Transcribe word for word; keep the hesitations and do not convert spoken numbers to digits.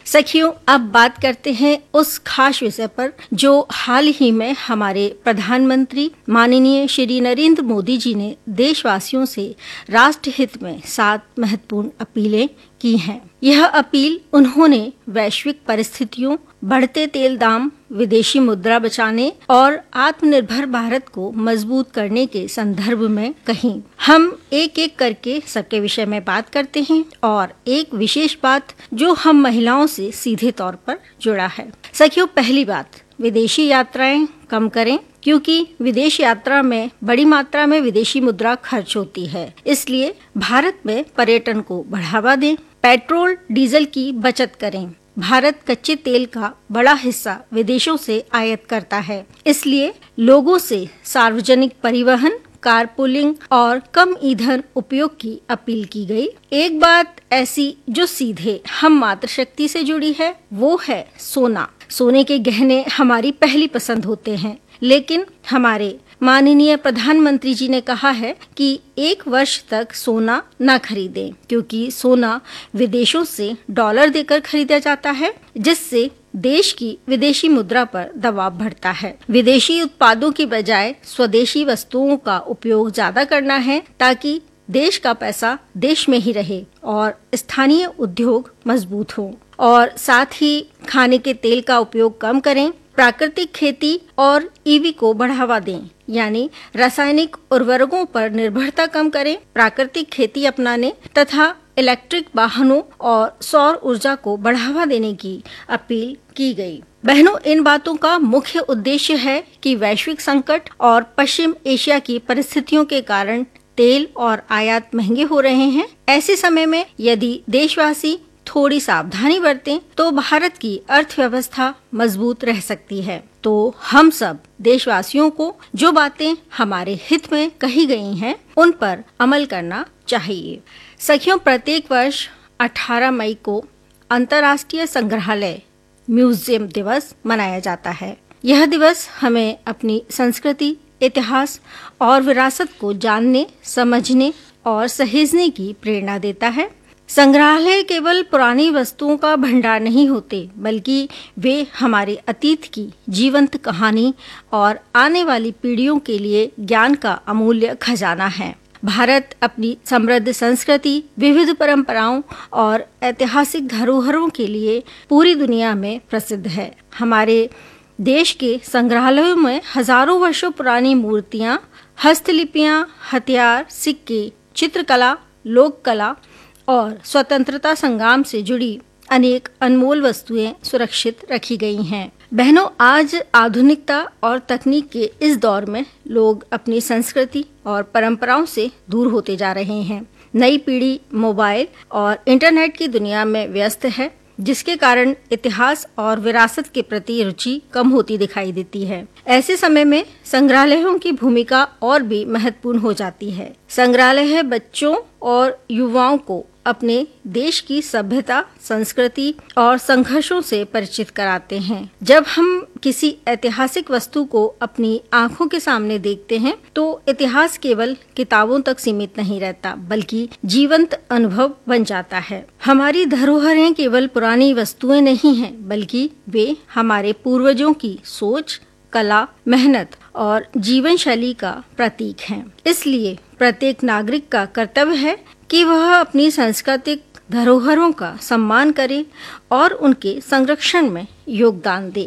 सखियों, अब बात करते हैं उस खास विषय पर जो हाल ही में हमारे प्रधानमंत्री माननीय श्री नरेंद्र मोदी जी ने देशवासियों से राष्ट्र हित में सात महत्वपूर्ण अपीलें की हैं। यह अपील उन्होंने वैश्विक परिस्थितियों, बढ़ते तेल दाम, विदेशी मुद्रा बचाने और आत्मनिर्भर भारत को मजबूत करने के संदर्भ में कही। हम एक एक करके सबके विषय में बात करते हैं और एक विशेष बात जो हम महिलाओं से सीधे तौर पर जुड़ा है। सखियों, पहली बात, विदेशी यात्राएं कम करें, क्योंकि विदेश यात्रा में बड़ी मात्रा में विदेशी मुद्रा खर्च होती है। इसलिए भारत में पर्यटन को बढ़ावा दें। पेट्रोल डीजल की बचत करें। भारत कच्चे तेल का बड़ा हिस्सा विदेशों से आयात करता है, इसलिए लोगों से सार्वजनिक परिवहन, कारपूलिंग और कम ईंधन उपयोग की अपील की गई। एक बात ऐसी जो सीधे हम मातृशक्ति से जुड़ी है, वो है सोना। सोने के गहने हमारी पहली पसंद होते हैं, लेकिन हमारे माननीय प्रधानमंत्री जी ने कहा है कि एक वर्ष तक सोना न खरीदें, क्योंकि सोना विदेशों से डॉलर देकर खरीदा जाता है, जिससे देश की विदेशी मुद्रा पर दबाव बढ़ता है। विदेशी उत्पादों की बजाय स्वदेशी वस्तुओं का उपयोग ज्यादा करना है, ताकि देश का पैसा देश में ही रहे और स्थानीय उद्योग मजबूत हो। और साथ ही खाने के तेल का उपयोग कम करें। प्राकृतिक खेती और ईवी को बढ़ावा दें, यानी रासायनिक उर्वरकों पर निर्भरता कम करें। प्राकृतिक खेती अपनाने तथा इलेक्ट्रिक वाहनों और सौर ऊर्जा को बढ़ावा देने की अपील की गई। बहनों, इन बातों का मुख्य उद्देश्य है कि वैश्विक संकट और पश्चिम एशिया की परिस्थितियों के कारण तेल और आयात महंगे हो रहे हैं। ऐसे समय में यदि देशवासी थोड़ी सावधानी बरतें तो भारत की अर्थव्यवस्था मजबूत रह सकती है। तो हम सब देशवासियों को जो बातें हमारे हित में कही गई हैं, उन पर अमल करना चाहिए। सखियों, प्रत्येक वर्ष अठारह मई को अंतर्राष्ट्रीय संग्रहालय म्यूजियम दिवस मनाया जाता है। यह दिवस हमें अपनी संस्कृति, इतिहास और विरासत को जानने, समझने और सहेजने की प्रेरणा देता है। संग्रहालय केवल पुरानी वस्तुओं का भंडार नहीं होते, बल्कि वे हमारे अतीत की जीवंत कहानी और आने वाली पीढ़ियों के लिए ज्ञान का अमूल्य खजाना है। भारत अपनी समृद्ध संस्कृति, विविध परंपराओं और ऐतिहासिक धरोहरों के लिए पूरी दुनिया में प्रसिद्ध है। हमारे देश के संग्रहालयों में हजारों वर्षों पुरानी मूर्तियां, हस्तलिपियां, हथियार, सिक्के, चित्रकला, लोक कला और स्वतंत्रता संग्राम से जुड़ी अनेक अनमोल वस्तुएं सुरक्षित रखी गई हैं। बहनों, आज आधुनिकता और तकनीक के इस दौर में लोग अपनी संस्कृति और परंपराओं से दूर होते जा रहे हैं। नई पीढ़ी मोबाइल और इंटरनेट की दुनिया में व्यस्त है, जिसके कारण इतिहास और विरासत के प्रति रुचि कम होती दिखाई देती है। ऐसे समय में संग्रहालयों की भूमिका और भी महत्वपूर्ण हो जाती है। संग्रहालय बच्चों और युवाओं को अपने देश की सभ्यता, संस्कृति और संघर्षों से परिचित कराते हैं। जब हम किसी ऐतिहासिक वस्तु को अपनी आंखों के सामने देखते हैं, तो इतिहास केवल किताबों तक सीमित नहीं रहता, बल्कि जीवंत अनुभव बन जाता है। हमारी धरोहरें केवल पुरानी वस्तुएं नहीं हैं, बल्कि वे हमारे पूर्वजों की सोच, कला, मेहनत और जीवन शैली का प्रतीक हैं। इसलिए प्रत्येक नागरिक का कर्तव्य है कि वह अपनी सांस्कृतिक धरोहरों का सम्मान करे और उनके संरक्षण में योगदान दे।